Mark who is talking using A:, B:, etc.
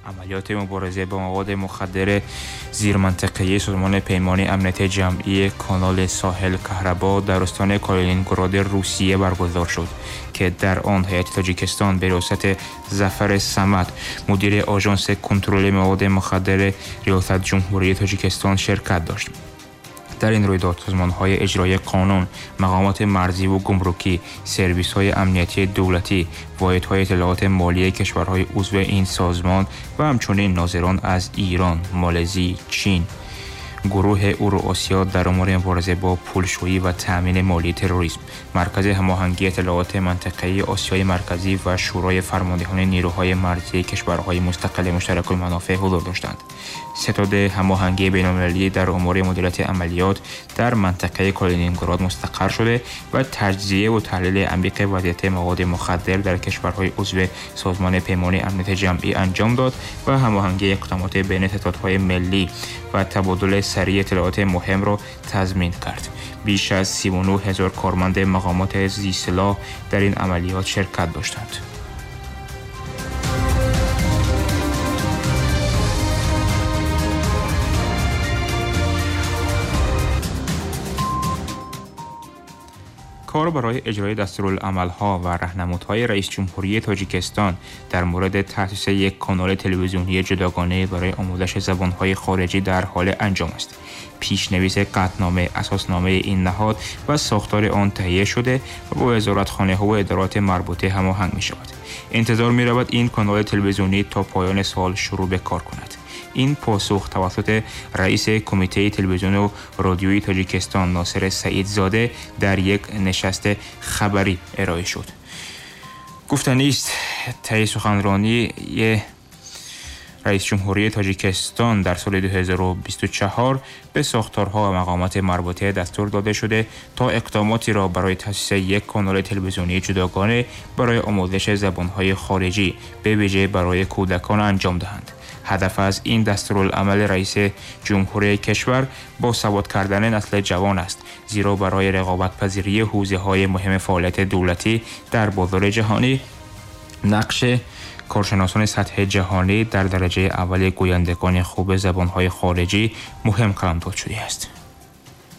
A: عملیات مبارزه با مواد مخدر زیرمنطقه‌ای سازمان پیمان امنیت جمعی کانال ساحل کهربا در استان کالینینگراد روسیه برگزار شد که در آن هیئت تاجیکستان به رئاست ظفر صمد مدیر آژانس کنترل مواد مخدر ریاست جمهوری تاجیکستان شرکت داشت. در این رویداد سازمان‌های اجرای قانون، مقامات مرزی و گمرکی، سرویس‌های امنیتی دولتی، واحدهای اطلاعات مالی کشورهای عضو این سازمان و همچنین ناظران از ایران، مالزی، چین، گروه اوراسیا در امور مبارزه با پولشویی و تأمین مالی تروریسم، مرکز هماهنگی اطلاعات منطقه‌ای آسیای مرکزی و شورای فرماندهان نیروهای مرزی کشورهای مستقل مشترک المنافع حضور داشتند. ستاد هماهنگی بین‌المللی در امور مدیریت عملیات در منطقه کالینینگراد مستقر شده و تجزیه و تحلیل عمیق وضعیت مواد مخدر در کشورهای عضو سازمان پیمان امنیت جمعی انجام داد و هماهنگی اقدامات بین ستادهای ملی و تبادل سریع اطلاعات مهم را تضمین کرد. بیش از 39,000 کارمند مقامات ذی‌سلاح در این عملیات شرکت داشتند. کار برای اجرای دستورالعمل‌ها و راهنمودهای رئیس جمهوری تاجیکستان در مورد تأسیس یک کانال تلویزیونی جداگانه برای آموزش زبان‌های خارجی در حال انجام است. پیش‌نویس قطعنامه، اساسنامه این نهاد و ساختار آن تهیه شده و با وزارتخانه‌ها و ادارات مربوطه هماهنگ می‌شود. انتظار می‌رود این کانال تلویزیونی تا پایان سال شروع به کار کند. این پاسخ توسط رئیس کمیته تلویزیون و رادیویی تاجیکستان ناصر سعیدزاده در یک نشست خبری ارائه شد. گفتنی است طی سخنرانی رئیس جمهوری تاجیکستان در سال 2024 به ساختارها و مقامات مربوطه دستور داده شده تا اقداماتی را برای تأسیس یک کانال تلویزیونی جداگانه برای آموزش زبان‌های خارجی به ویژه برای کودکان انجام دهند. هدف از این دستورالعمل رئیس جمهوری کشور بازثبات کردن نسل جوان است، زیرا برای رقابت پذیری حوزه‌های مهم فعالیت دولتی در بازار جهانی نقش کارشناسان سطح جهانی در درجه اول گویندگان خوب زبان‌های خارجی مهم قلمداد شده است.